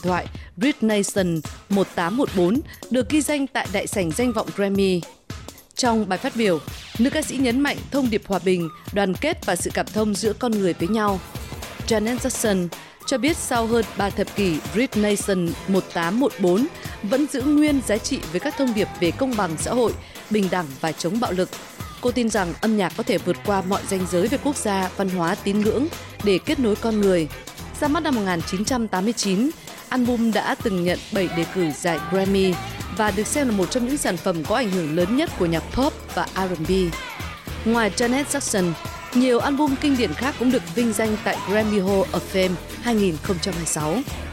thoại Brit Nation 1814 được ghi danh tại đại sảnh danh vọng Grammy. Trong bài phát biểu, nữ ca sĩ nhấn mạnh thông điệp hòa bình, đoàn kết và sự cảm thông giữa con người với nhau. Janet Jackson cho biết sau hơn 3 thập kỷ, Brit Nation 1814 vẫn giữ nguyên giá trị với các thông điệp về công bằng xã hội, bình đẳng và chống bạo lực. Cô tin rằng âm nhạc có thể vượt qua mọi ranh giới về quốc gia, văn hóa, tín ngưỡng để kết nối con người. Ra mắt năm 1989, album đã từng nhận 7 đề cử giải Grammy và được xem là một trong những sản phẩm có ảnh hưởng lớn nhất của nhạc pop và R&B. Ngoài Janet Jackson, nhiều album kinh điển khác cũng được vinh danh tại Grammy Hall of Fame 2026.